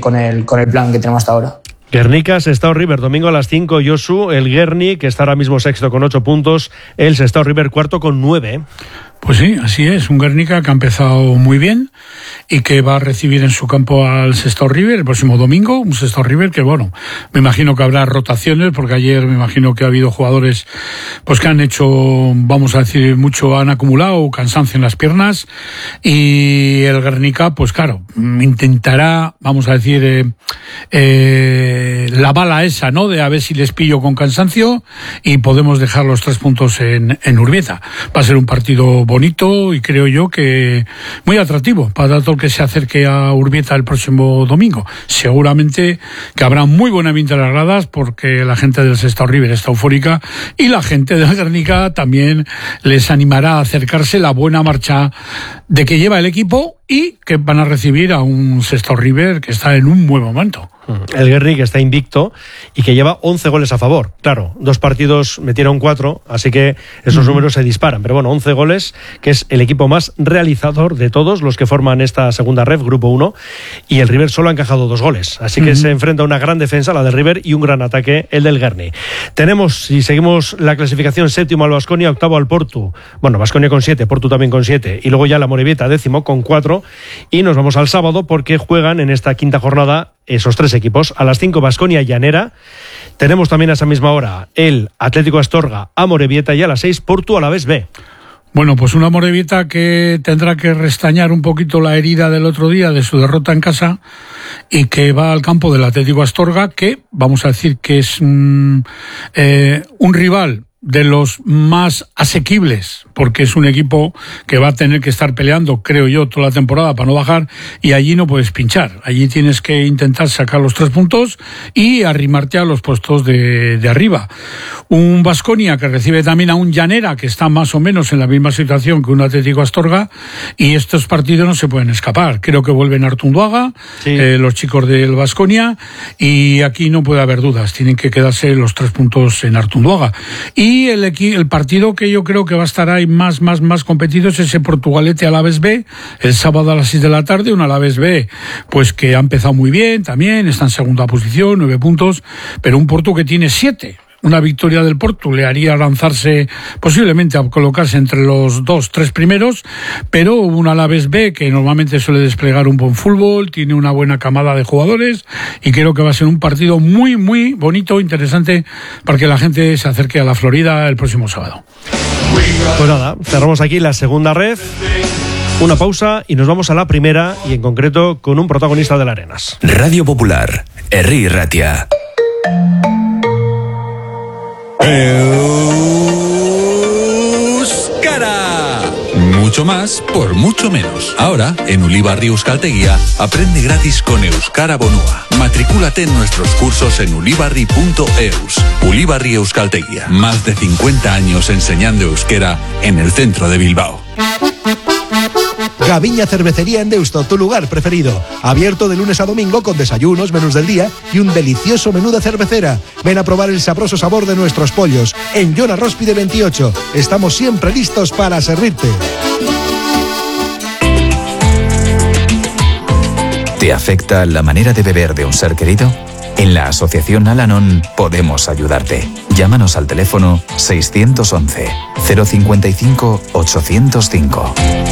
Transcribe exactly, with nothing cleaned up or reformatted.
con el, con el plan que tenemos hasta ahora. Guernica, Sestao River, domingo a las cinco, Josu, el Guerni, que está ahora mismo sexto con ocho puntos, el Sestao River cuarto con nueve. Pues sí, así es, un Guernica que ha empezado muy bien y que va a recibir en su campo al Sestao River el próximo domingo, un Sestao River que, bueno, me imagino que habrá rotaciones, porque ayer me imagino que ha habido jugadores pues que han hecho, vamos a decir, mucho, han acumulado cansancio en las piernas, y el Guernica, pues claro, intentará, vamos a decir, eh, eh, la bala esa, ¿no?, de a ver si les pillo con cansancio y podemos dejar los tres puntos en, en Urbieta. Va a ser un partido bonito y creo yo que muy atractivo para todo el que se acerque a Urbieta el próximo domingo. Seguramente que habrá muy buen ambiente en las gradas, porque la gente del Sestao River está eufórica y la gente de la Guernica también les animará a acercarse la buena marcha de que lleva el equipo y que van a recibir a un Sestao River que está en un buen momento. El Guerni, que está invicto y que lleva once goles a favor. Claro, dos partidos metieron cuatro, así que esos uh-huh. números se disparan. Pero bueno, once goles, que es el equipo más realizador de todos los que forman esta segunda ref, Grupo uno, y el River solo ha encajado dos goles. Así que uh-huh. se enfrenta a una gran defensa, la del River, y un gran ataque, el del Guerni. Tenemos, si seguimos la clasificación, séptimo al Baskonia, octavo al Portu. Bueno, Baskonia con siete, Portu también con siete, y luego ya la Amorebieta, décimo, con cuatro. Y nos vamos al sábado, porque juegan en esta quinta jornada esos tres equipos. A las cinco, Baskonia y Llanera. Tenemos también a esa misma hora el Atlético Astorga, Amorebieta, y a las seis, Portu Alavés B. Bueno, pues una Amorebieta que tendrá que restañar un poquito la herida del otro día de su derrota en casa, y que va al campo del Atlético Astorga, que vamos a decir que es mm, eh, un rival de los más asequibles, porque es un equipo que va a tener que estar peleando, creo yo, toda la temporada para no bajar, y allí no puedes pinchar. Allí tienes que intentar sacar los tres puntos y arrimarte a los puestos de, de arriba. Un Baskonia que recibe también a un Llanera, que está más o menos en la misma situación que un Atlético Astorga, y estos partidos no se pueden escapar. Creo que vuelven a Artunduaga, sí. eh, los chicos del Baskonia, y aquí no puede haber dudas, tienen que quedarse los tres puntos en Artunduaga. Y Y el, el partido que yo creo que va a estar ahí más, más, más competido es ese Portugalete Alavés B, el sábado a las seis de la tarde, un Alavés B, pues que ha empezado muy bien también, está en segunda posición, nueve puntos, pero un Porto que tiene siete. Una victoria del Porto le haría lanzarse posiblemente a colocarse entre los dos, tres primeros, pero un Alavés B que normalmente suele desplegar un buen fútbol, tiene una buena camada de jugadores, y creo que va a ser un partido muy, muy bonito, interesante, para que la gente se acerque a la Florida el próximo sábado. Pues nada, cerramos aquí la segunda red, una pausa y nos vamos a la primera, y en concreto con un protagonista de la Arenas. Radio Popular, Herri Ratia. Euskara. Mucho más por mucho menos. Ahora, en Ulibarri Euskaltegia, aprende gratis con Euskara Bonua. Matricúlate en nuestros cursos en ulibarri punto eus. Ulibarri Euskaltegia. Más de cincuenta años enseñando euskera en el centro de Bilbao. Gaviña Cervecería en Deusto, tu lugar preferido. Abierto de lunes a domingo con desayunos, menús del día y un delicioso menú de cervecera. Ven a probar el sabroso sabor de nuestros pollos. En Joan Róspide veintiocho. Estamos siempre listos para servirte. ¿Te afecta la manera de beber de un ser querido? En la Asociación Al-Anon podemos ayudarte. Llámanos al teléfono seiscientos once, cero cincuenta y cinco, ochocientos cinco.